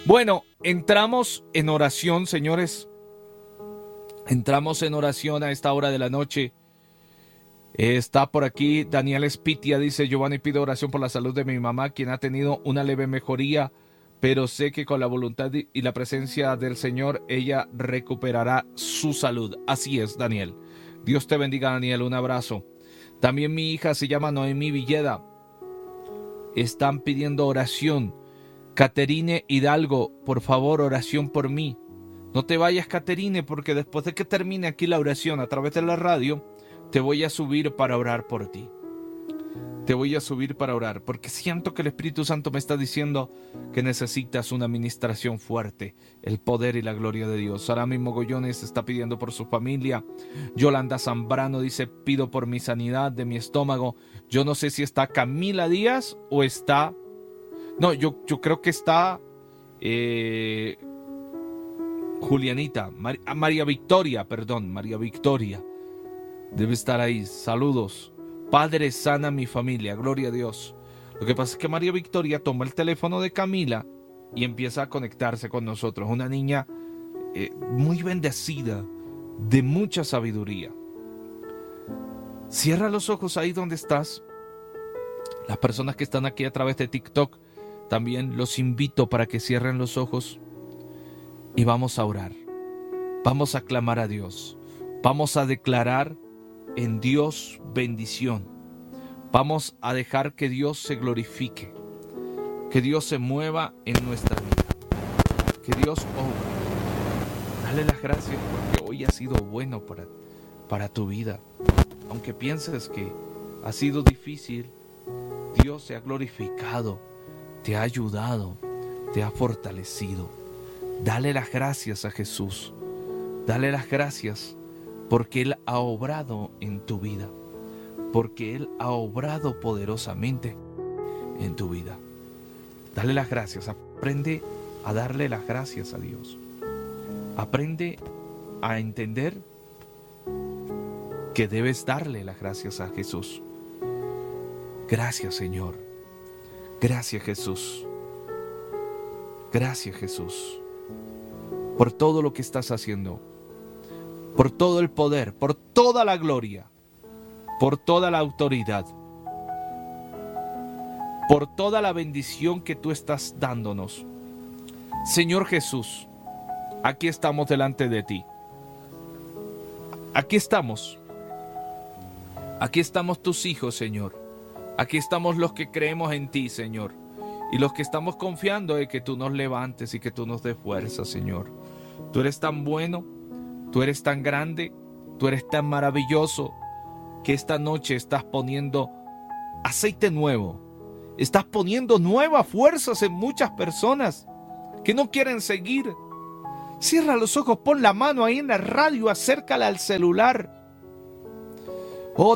Bueno, entramos en oración, señores. Entramos en oración a esta hora de la noche. Está por aquí Daniel Espitia, dice: Giovanni, pido oración por la salud de mi mamá, quien ha tenido una leve mejoría, pero sé que con la voluntad y la presencia del Señor, ella recuperará su salud. Así es, Daniel. Dios te bendiga, Daniel. Un abrazo. También mi hija se llama Noemí Villeda. Están pidiendo oración. Caterine Hidalgo, por favor, oración por mí. No te vayas, Caterine, porque después de que termine aquí la oración a través de la radio, te voy a subir para orar por ti. Te voy a subir para orar, porque siento que el Espíritu Santo me está diciendo que necesitas una administración fuerte, el poder y la gloria de Dios. Ahora mismo Gollones está pidiendo por su familia. Yolanda Zambrano dice: pido por mi sanidad de mi estómago. Yo no sé si está Camila Díaz o está... No, yo creo que está Julianita, María Victoria, María Victoria. Debe estar ahí. Saludos. Padre, sana mi familia, gloria a Dios. Lo que pasa es que María Victoria toma el teléfono de Camila y empieza a conectarse con nosotros. Una niña muy bendecida, de mucha sabiduría. Cierra los ojos ahí donde estás. Las personas que están aquí a través de TikTok, también los invito para que cierren los ojos y vamos a orar. Vamos a clamar a Dios. Vamos a declarar en Dios bendición. Vamos a dejar que Dios se glorifique, que Dios se mueva en nuestra vida, que Dios obre. Dale las gracias porque hoy ha sido bueno para tu vida. Aunque pienses que ha sido difícil, Dios se ha glorificado, te ha ayudado, te ha fortalecido. Dale las gracias a Jesús. Dale las gracias porque Él ha obrado en tu vida, porque Él ha obrado poderosamente en tu vida. Dale las gracias, aprende a darle las gracias a Dios. Aprende a entender que debes darle las gracias a Jesús. Gracias, Señor. Gracias, Jesús. Gracias, Jesús, por todo lo que estás haciendo, por todo el poder, por toda la gloria, por toda la autoridad, por toda la bendición que tú estás dándonos. Señor Jesús, aquí estamos delante de ti. Aquí estamos tus hijos, Señor. Aquí estamos los que creemos en ti, Señor, y los que estamos confiando en que tú nos levantes y que tú nos des fuerza, Señor. Tú eres tan bueno, tú eres tan grande, tú eres tan maravilloso, que esta noche estás poniendo aceite nuevo, estás poniendo nuevas fuerzas en muchas personas que no quieren seguir. Cierra los ojos, pon la mano ahí en la radio, acércala al celular. Oh,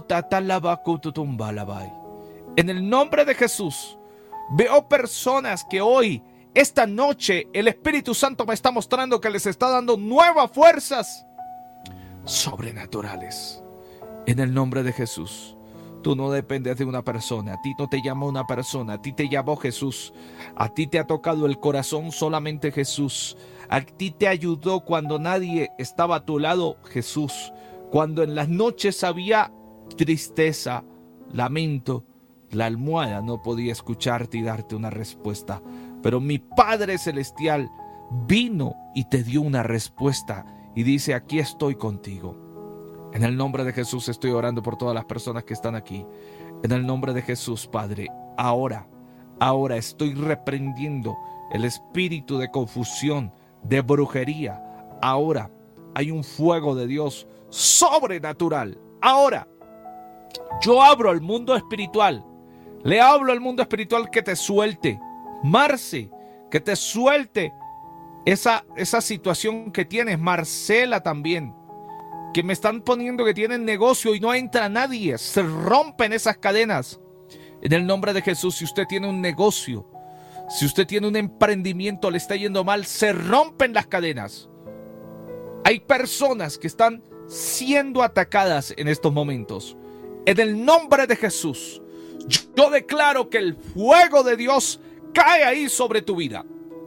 en el nombre de Jesús, veo personas que hoy, esta noche, el Espíritu Santo me está mostrando que les está dando nuevas fuerzas sobrenaturales. En el nombre de Jesús. Tú no dependes de una persona, a ti no te llama una persona, a ti te llamó Jesús. A ti te ha tocado el corazón solamente Jesús. A ti te ayudó cuando nadie estaba a tu lado, Jesús. Cuando en las noches había tristeza, lamento, la almohada no podía escucharte y darte una respuesta. Pero mi Padre Celestial vino y te dio una respuesta y dice: aquí estoy contigo. En el nombre de Jesús estoy orando por todas las personas que están aquí. En el nombre de Jesús, Padre, ahora estoy reprendiendo el espíritu de confusión, de brujería. Ahora hay un fuego de Dios sobrenatural. Ahora yo abro al mundo espiritual. Le hablo al mundo espiritual que te suelte. Marce, que te suelte esa situación que tienes. Marcela también, que me están poniendo que tienen negocio y no entra nadie. Se rompen esas cadenas. En el nombre de Jesús, si usted tiene un negocio, si usted tiene un emprendimiento, le está yendo mal, se rompen las cadenas. Hay personas que están siendo atacadas en estos momentos. En el nombre de Jesús, yo declaro que el fuego de Dios cae ahí sobre tu vida.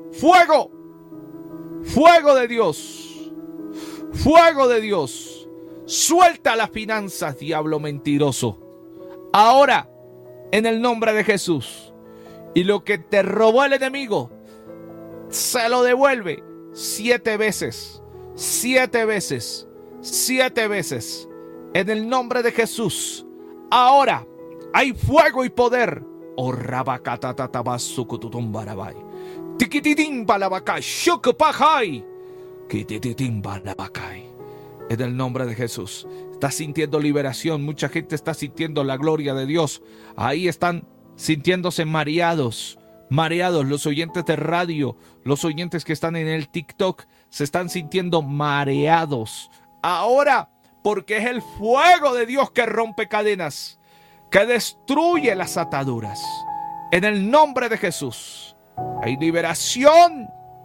Fuego. Fuego de Dios. Fuego de Dios. Suelta las finanzas, diablo mentiroso. Ahora, en el nombre de Jesús. Y lo que te robó el enemigo, se lo devuelve 7 veces. 7 veces. 7 veces. En el nombre de Jesús. Ahora hay fuego y poder. Oh, rabacatatabasucututumbarabai. Tiquititín balabacay. Shukupajay. Kitititín balabacay. En el nombre de Jesús. Estás sintiendo liberación. Mucha gente está sintiendo la gloria de Dios. Ahí están sintiéndose mareados. Mareados. Los oyentes de radio, los oyentes que están en el TikTok, se están sintiendo mareados. Ahora, porque es el fuego de Dios que rompe cadenas, que destruye las ataduras. En el nombre de Jesús. Hay liberación.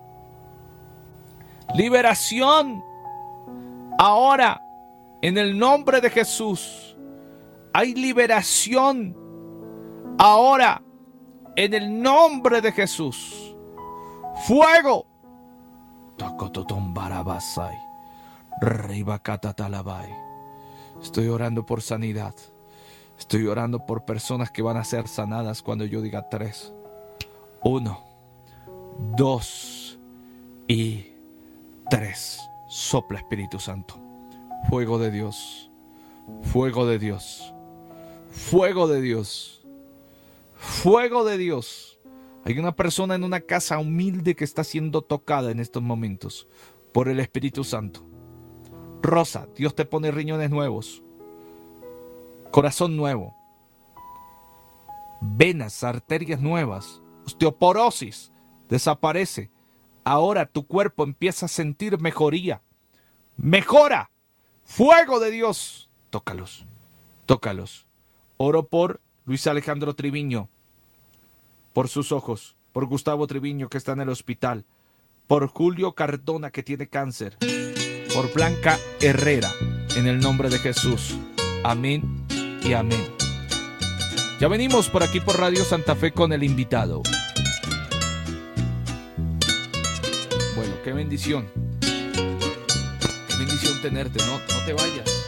Liberación. Ahora, en el nombre de Jesús, hay liberación. Ahora, en el nombre de Jesús. Fuego. Estoy orando por sanidad. Estoy orando por personas que van a ser sanadas cuando yo diga 3. 1, 2 y 3. Sopla, Espíritu Santo. Fuego de Dios. Fuego de Dios. Fuego de Dios. Fuego de Dios. Hay una persona en una casa humilde que está siendo tocada en estos momentos por el Espíritu Santo. Rosa, Dios te pone riñones nuevos. Corazón nuevo. Venas, arterias nuevas. Osteoporosis desaparece. Ahora tu cuerpo empieza a sentir mejoría. Mejora. Fuego de Dios. Tócalos. Tócalos. Oro por Luis Alejandro Triviño. Por sus ojos. Por Gustavo Triviño que está en el hospital. Por Julio Cardona que tiene cáncer. Por Blanca Herrera. En el nombre de Jesús. Amén y amén. Ya venimos por aquí por Radio Santa Fe con el invitado. Bueno, qué bendición. Qué bendición tenerte. No te vayas.